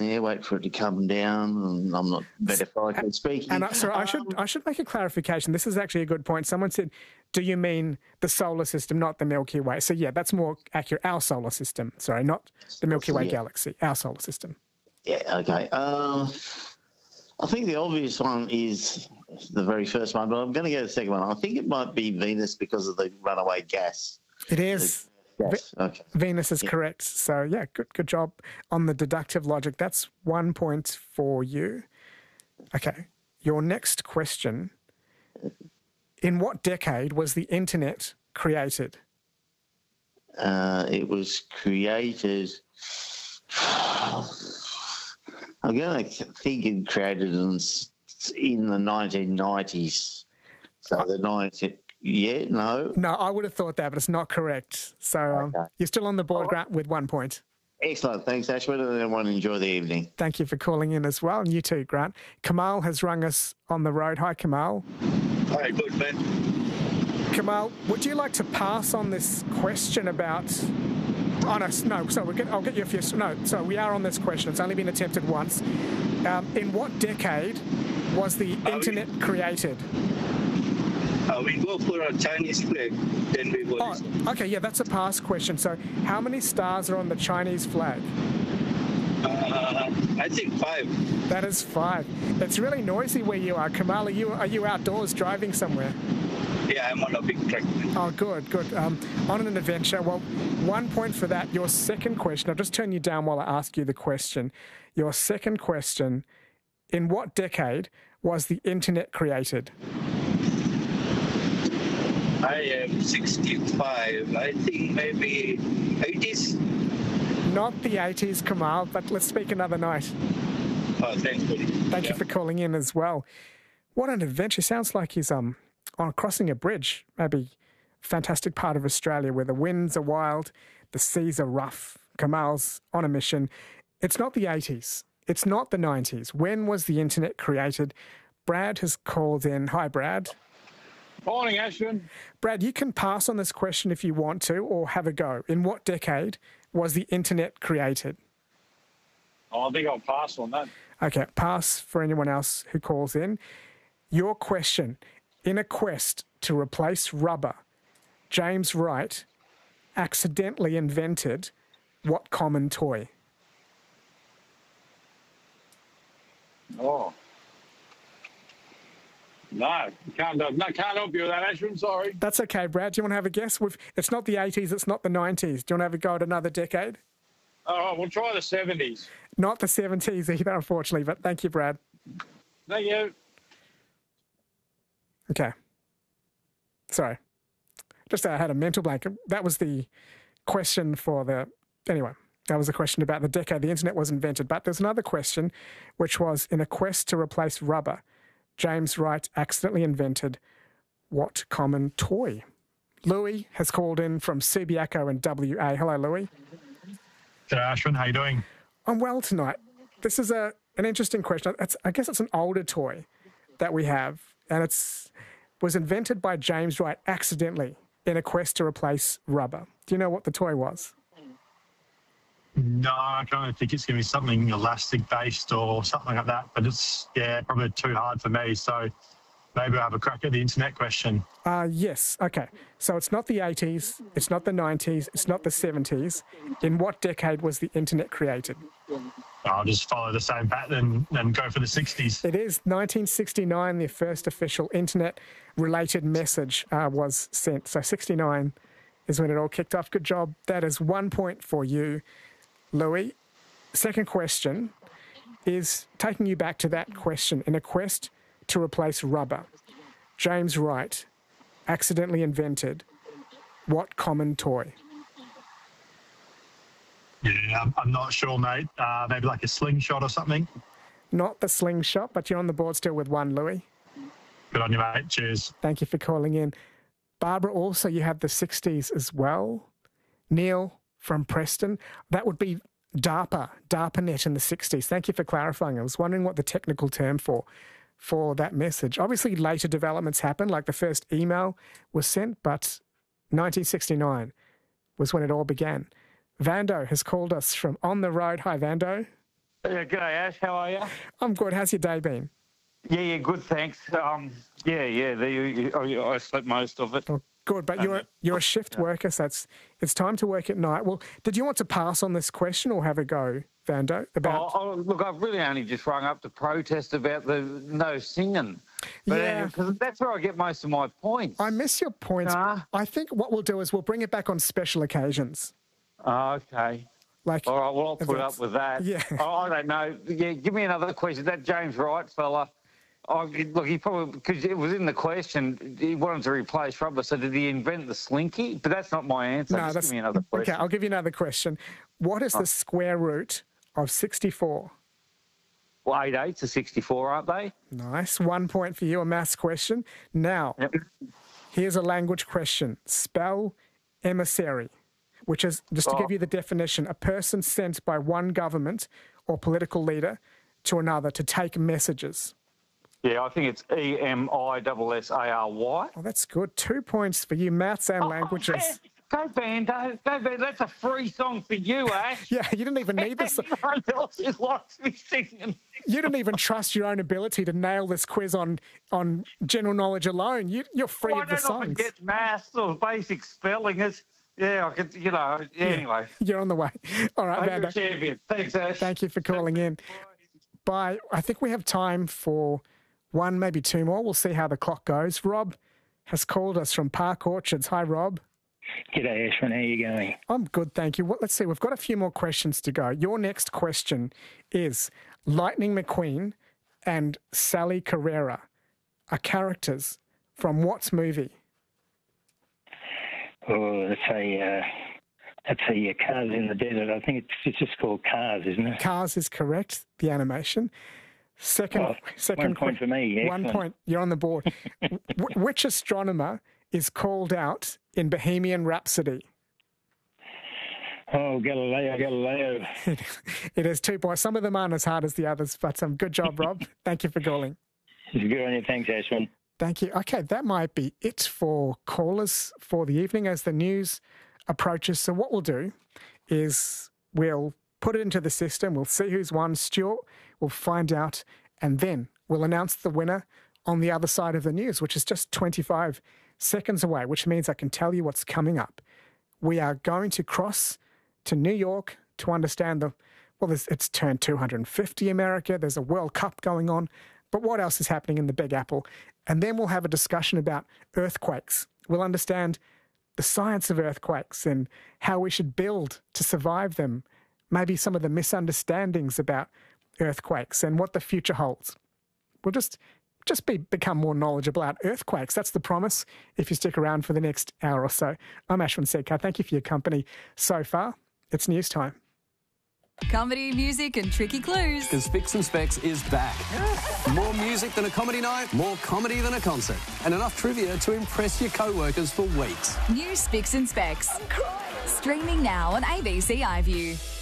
there, wait for it to come down, and I'm not metaphorically speaking. And sorry, I should make a clarification. This is actually a good point. Someone said, do you mean the solar system, not the Milky Way? So, yeah, that's more accurate. Our solar system. Sorry, not the Milky Way galaxy. Our solar system. Yeah, okay. I think the obvious one is the very first one, but I'm going to go to the second one. I think it might be Venus because of the runaway gas. It is. Yes. Okay. Venus is correct. So, yeah, good job on the deductive logic. That's 1 point for you. Okay, your next question. In what decade was the internet created? It was created... I'm going to think it created in the 1990s. So the 90s... Yeah, no. No, I would have thought that, but it's not correct. So you're still on the board, Grant, with 1 point. Excellent. Thanks, Ashwin, and everyone enjoy the evening. Thank you for calling in as well, and you too, Grant. Kamal has rung us on the road. Hi, Kamal. Hi, good, man. Kamal, would you like to pass on this question about... Oh, no, sorry, I'll get you a few... No, sorry, we are on this question. It's only been attempted once. In what decade was the internet created? We go for a Chinese flag, then we go. Oh, okay, yeah, that's a past question. So how many stars are on the Chinese flag? I think 5. That is 5. It's really noisy where you are. Kamal, are you outdoors driving somewhere? Yeah, I'm on a big truck. Oh, good. On an adventure. Well, 1 point for that. Your second question, I'll just turn you down while I ask you the question. Your second question, in what decade was the internet created? I am 65. I think maybe 80s. Not the 80s, Kamal, but let's speak another night. Oh, thanks, buddy. Thank you for calling in as well. What an adventure. Sounds like he's on crossing a bridge, maybe fantastic part of Australia where the winds are wild, the seas are rough. Kamal's on a mission. It's not the 80s. It's not the 90s. When was the internet created? Brad has called in. Hi, Brad. Morning, Ashwin. Brad, you can pass on this question if you want to, or have a go. In what decade was the internet created? Oh, I think I'll pass on that. Okay, pass for anyone else who calls in. Your question, in a quest to replace rubber, James Wright accidentally invented what common toy? Oh. No, can't help you with that, Ashwin, sorry. That's okay, Brad. Do you want to have a guess? It's not the 80s, it's not the 90s. Do you want to have a go at another decade? Oh, we'll try the 70s. Not the 70s either, unfortunately, but thank you, Brad. Thank you. Okay. Sorry. Just I had a mental blank. That was the question for the... Anyway, that was a question about the decade the internet was invented. But there's another question, which was, in a quest to replace rubber, James Wright accidentally invented what common toy? Louis has called in from Subiaco in WA. Hello, Louis. G'day, Ashwin. How you doing? I'm well tonight. This is an interesting question. I guess it's an older toy that we have, and was invented by James Wright accidentally in a quest to replace rubber. Do you know what the toy was? No, I don't think it's going to be something elastic-based or something like that, but it's, probably too hard for me, so maybe I'll have a crack at the internet question. Yes, okay. So it's not the 80s, it's not the 90s, it's not the 70s. In what decade was the internet created? I'll just follow the same pattern and go for the 60s. It is 1969, the first official internet-related message was sent. So 69 is when it all kicked off. Good job. That is 1 point for you, Louis. Second question is taking you back to that question. In a quest to replace rubber, James Wright accidentally invented what common toy? Yeah, I'm not sure, mate. Maybe like a slingshot or something. Not the slingshot, but you're on the board still with one, Louis. Good on you, mate. Cheers. Thank you for calling in. Barbara, also you have the 60s as well. Neil from Preston. That would be DARPANET in the 60s. Thank you for clarifying. I was wondering what the technical term for that message. Obviously, later developments happened, like the first email was sent, but 1969 was when it all began. Vando has called us from on the road. Hi, Vando. Yeah, g'day, Ash. How are you? I'm good. How's your day been? Yeah, good, thanks. I slept most of it. Oh, good, but you're a shift worker, so it's time to work at night. Well, did you want to pass on this question or have a go, Vando? Look, I've really only just rung up to protest about the no singing. But because that's where I get most of my points. I miss your points. I think what we'll do is we'll bring it back on special occasions. Okay. Like, all right, well, I'll put up with that. Yeah. I don't know. Yeah, give me another question. That James Wright fella, look, he probably, because it was in the question, he wanted to replace rubber, so did he invent the slinky? But that's not my answer. No, give me another question. Okay, I'll give you another question. What is the square root of 64? Well, 8 8s are 64, aren't they? Nice. 1 point for you, a maths question. Now, here's a language question. Spell emissary, which is, just to give you the definition, a person sent by one government or political leader to another to take messages. Yeah, I think it's EMISSARY. Oh, that's good. 2 points for you, maths and languages. Go Bando, go Bando. That's a free song for you, Ash. Yeah, you didn't even need this. Everyone else just likes me singing. You didn't even trust your own ability to nail this quiz on general knowledge alone. You're free of the songs. I don't often get maths or basic spelling. I could, anyway. You're on the way. All right, Vando. You're a champion. Thanks, Ash. Thank you for calling in. Bye. I think we have time for one, maybe two more. We'll see how the clock goes. Rob has called us from Park Orchards. Hi, Rob. G'day, Ashwin. How are you going? I'm good, thank you. Let's see. We've got a few more questions to go. Your next question is Lightning McQueen and Sally Carrera are characters from what movie? Oh, that's a Cars in the Desert. I think it's just called Cars, isn't it? Cars is correct, the animation. Second 1 point for me. Excellent. 1 point. You're on the board. Which astronomer is called out in Bohemian Rhapsody? Oh, Galileo. It is 2 points. Some of them aren't as hard as the others, but good job, Rob. Thank you for calling. It's good on you. Thanks, Ashwin. Thank you. Okay, that might be it for callers for the evening as the news approaches. So what we'll do is we'll put it into the system. We'll see who's won. Stuart will find out, and then we'll announce the winner on the other side of the news, which is just 25 seconds away, which means I can tell you what's coming up. We are going to cross to New York to understand it's turned 250 America. There's a World Cup going on. But what else is happening in the Big Apple? And then we'll have a discussion about earthquakes. We'll understand the science of earthquakes and how we should build to survive them. Maybe some of the misunderstandings about earthquakes and what the future holds. We'll just become more knowledgeable about earthquakes. That's the promise if you stick around for the next hour or so. I'm Ashwin Sekhar. Thank you for your company so far. It's news time. Comedy, music and tricky clues. Because Spicks and Specs is back. More music than a comedy night, more comedy than a concert, and enough trivia to impress your co-workers for weeks. New Spicks and Specs. Streaming now on ABC iView.